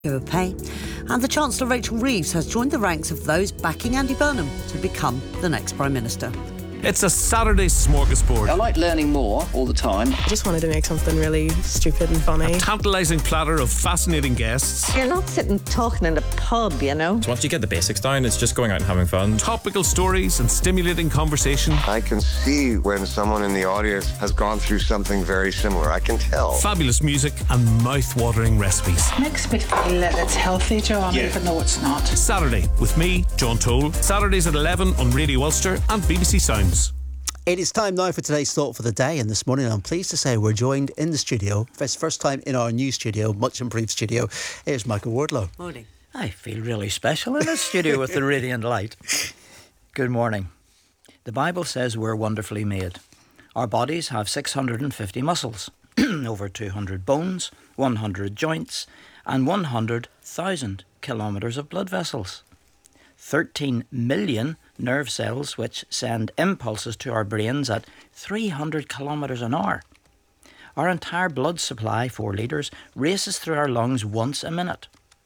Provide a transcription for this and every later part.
pay. And the Chancellor Rachel Reeves has joined the ranks of those backing Andy Burnham to become the next Prime Minister. It's a Saturday smorgasbord. I like learning more all the time. I just wanted to make something really stupid and funny. A tantalising platter of fascinating guests. You're not sitting talking in a pub, you know. So once you get the basics down, it's just going out and having fun. Topical stories and stimulating conversation. I can see when someone in the audience has gone through something very similar. I can tell. Fabulous music and mouth-watering recipes. Makes me feel that it's healthy, John, even though it's not. Saturday with me, John Toll. Saturdays at 11 on Radio Ulster and BBC Sounds. It is time now for today's Thought for the Day, and this morning I'm pleased to say we're joined in the studio, for the first time in our new studio, much improved studio. Here's Michael Wardlow. Morning. I feel really special in this studio with the radiant light. Good morning. The Bible says we're wonderfully made. Our bodies have 650 muscles, over 200 bones, 100 joints, and 100,000 kilometres of blood vessels. 13 million nerve cells which send impulses to our brains at 300 kilometres an hour. Our entire blood supply, 4 litres, races through our lungs once a minute.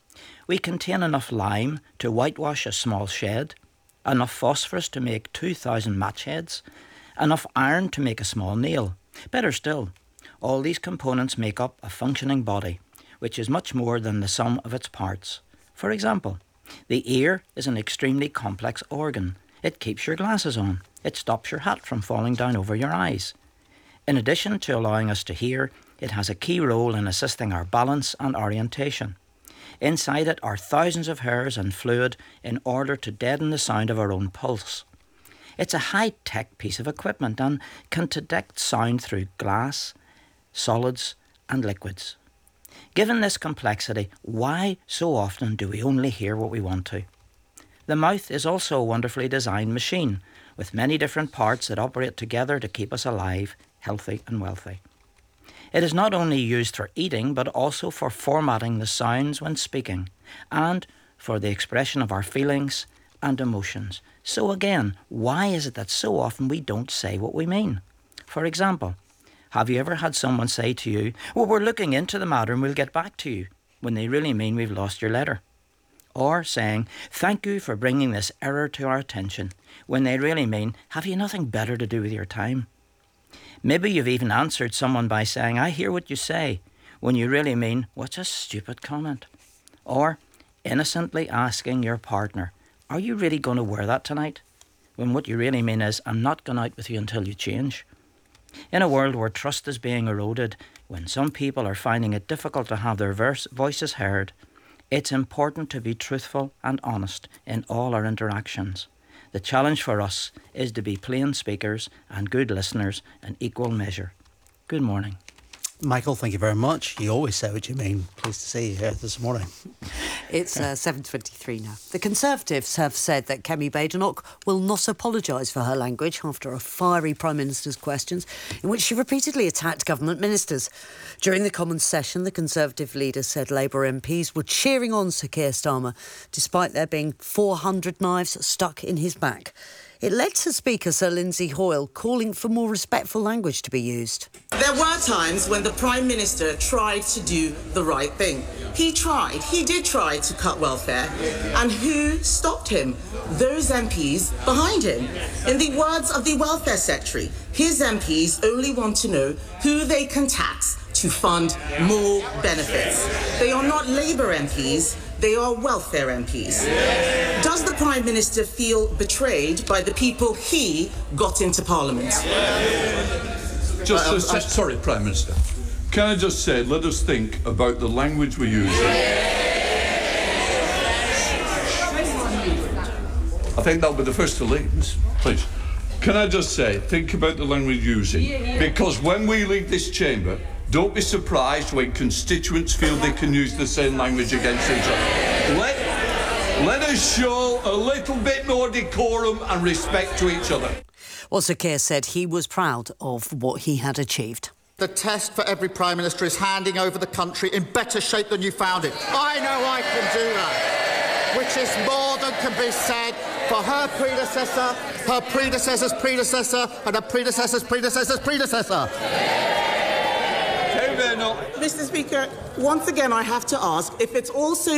We contain enough lime to whitewash a small shed, enough phosphorus to make 2,000 match heads, enough iron to make a small nail. Better still, all these components make up a functioning body, which is much more than the sum of its parts. For example, the ear is an extremely complex organ. It keeps your glasses on. It stops your hat from falling down over your eyes. In addition to allowing us to hear, it has a key role in assisting our balance and orientation. Inside it are thousands of hairs and fluid in order to deaden the sound of our own pulse. It's a high-tech piece of equipment and can detect sound through glass, solids and liquids. Given this complexity, why so often do we only hear what we want to? The mouth is also a wonderfully designed machine with many different parts that operate together to keep us alive, healthy and wealthy. It is not only used for eating but also for formatting the sounds when speaking and for the expression of our feelings and emotions. So again, why is it that so often we don't say what we mean? For example, have you ever had someone say to you, "Well, we're looking into the matter and we'll get back to you," when they really mean we've lost your letter? Or saying, "Thank you for bringing this error to our attention," when they really mean, "Have you nothing better to do with your time?" Maybe you've even answered someone by saying, "I hear what you say," when you really mean, "What's a stupid comment?" Or innocently asking your partner, "Are you really going to wear that tonight?" when what you really mean is, "I'm not going out with you until you change." In a world where trust is being eroded, when some people are finding it difficult to have their voices heard, it's important to be truthful and honest in all our interactions. The challenge for us is to be plain speakers and good listeners in equal measure. Good morning. Michael, thank you very much. You always say what you mean. Pleased to see you here this morning. It's 7:23 now. The Conservatives have said that Kemi Badenoch will not apologise for her language after a fiery Prime Minister's questions in which she repeatedly attacked government ministers. During the Commons session, the Conservative leader said Labour MPs were cheering on Sir Keir Starmer despite there being 400 knives stuck in his back. It led to Speaker Sir Lindsay Hoyle calling for more respectful language to be used. There were times when the Prime Minister tried to do the right thing. He did try to cut welfare. And who stopped him? Those MPs behind him. In the words of the Welfare Secretary, his MPs only want to know who they can tax to fund more benefits. They are not Labour MPs, they are welfare MPs. Does the Prime Minister feel betrayed by the people he got into Parliament? Sorry, Prime Minister. Can I just say, let us think about the language we're using. I think that'll be the first to leave, please. Can I just say, think about the language we're using. Because when we leave this chamber, don't be surprised when constituents feel they can use the same language against each other. Let us show a little bit more decorum and respect to each other. Well, Sir Keir said he was proud of what he had achieved. The test for every Prime Minister is handing over the country in better shape than you found it. I know I can do that, which is more than can be said for her predecessor, her predecessor's predecessor, and her predecessor's predecessor's predecessor. How they're not. Mr. Speaker, once again I have to ask if it's also